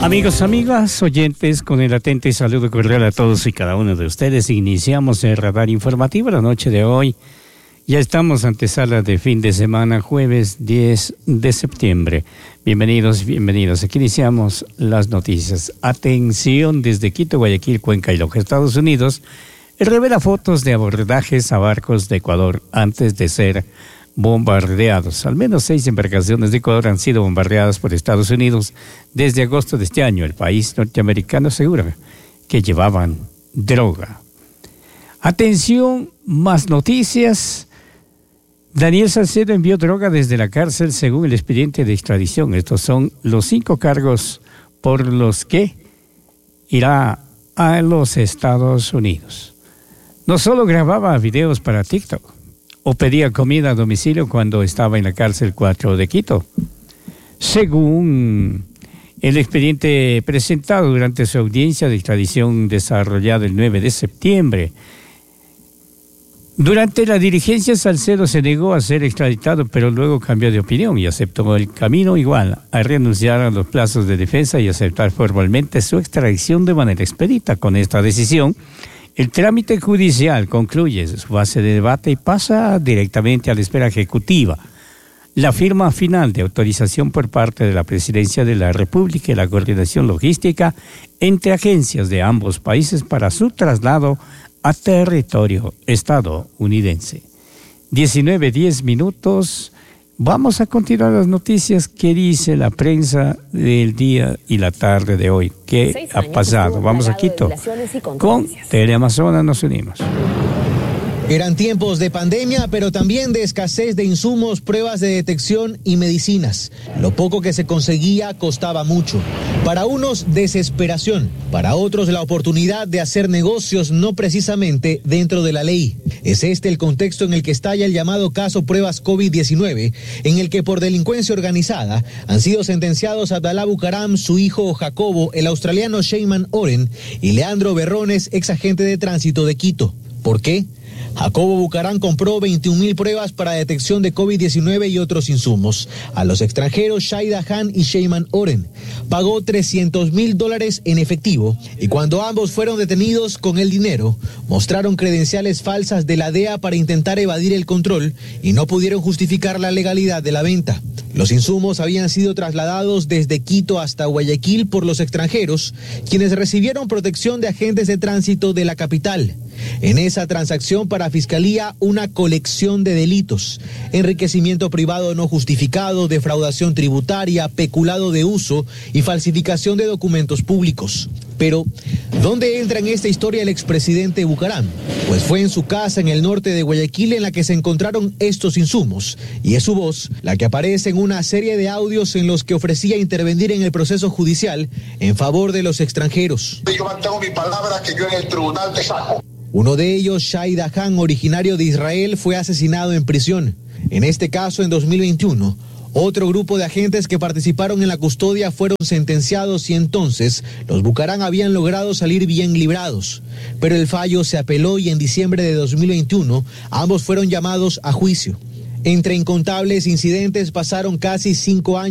Amigos, amigas, oyentes, con el atento y saludo cordial a todos y cada uno de ustedes, iniciamos el radar informativo la noche de hoy. Ya estamos antesala de fin de semana, jueves 10 de septiembre. Bienvenidos, bienvenidos. Aquí iniciamos las noticias. Atención, desde Quito, Guayaquil, Cuenca y los Estados Unidos, revela fotos de abordajes a barcos de Ecuador antes de ser bombardeados. Al menos 6 embarcaciones de Ecuador han sido bombardeadas por Estados Unidos desde agosto de este año. El país norteamericano asegura que llevaban droga. Atención, más noticias. Daniel Salcedo envió droga desde la cárcel según el expediente de extradición. Estos son los 5 cargos por los que irá a los Estados Unidos. No solo grababa videos para TikTok o pedía comida a domicilio cuando estaba en la cárcel 4 de Quito. Según el expediente presentado durante su audiencia de extradición desarrollada el 9 de septiembre, durante la diligencia Salcedo se negó a ser extraditado, pero luego cambió de opinión y aceptó el camino igual a renunciar a los plazos de defensa y aceptar formalmente su extradición de manera expedita. Con esta decisión, el trámite judicial concluye su fase de debate y pasa directamente a la esfera ejecutiva. La firma final de autorización por parte de la Presidencia de la República y la coordinación logística entre agencias de ambos países para su traslado a territorio estadounidense. 19:10. Vamos a continuar las noticias que dice la prensa del día y la tarde de hoy. ¿Qué ha pasado? Vamos a Quito. Con Teleamazonas nos unimos. Eran tiempos de pandemia, pero también de escasez de insumos, pruebas de detección y medicinas. Lo poco que se conseguía costaba mucho. Para unos, desesperación. Para otros, la oportunidad de hacer negocios no precisamente dentro de la ley. Es este el contexto en el que estalla el llamado caso Pruebas COVID-19, en el que por delincuencia organizada han sido sentenciados Abdalá Bucaram, su hijo Jacobo, el australiano Sheyman Oren y Leandro Berrones, ex agente de tránsito de Quito. ¿Por qué? Jacobo Bucaram compró 21,000 pruebas para detección de COVID-19 y otros insumos a los extranjeros Shaida Han y Sheyman Oren. Pagó $300,000 en efectivo y cuando ambos fueron detenidos con el dinero, mostraron credenciales falsas de la DEA para intentar evadir el control y no pudieron justificar la legalidad de la venta. Los insumos habían sido trasladados desde Quito hasta Guayaquil por los extranjeros, quienes recibieron protección de agentes de tránsito de la capital. En esa transacción para Fiscalía, una colección de delitos: enriquecimiento privado no justificado, defraudación tributaria, peculado de uso y falsificación de documentos públicos. Pero, ¿dónde entra en esta historia el expresidente Bucaram? Pues fue en su casa en el norte de Guayaquil en la que se encontraron estos insumos, y es su voz la que aparece en una serie de audios en los que ofrecía intervenir en el proceso judicial en favor de los extranjeros. Yo mantengo mi palabra que yo en el tribunal te saco. Uno de ellos, Shaida Han, originario de Israel, fue asesinado en prisión. En este caso, en 2021, otro grupo de agentes que participaron en la custodia fueron sentenciados y entonces los Bucaram habían logrado salir bien librados. Pero el fallo se apeló y en diciembre de 2021 ambos fueron llamados a juicio. Entre incontables incidentes pasaron casi 5 años.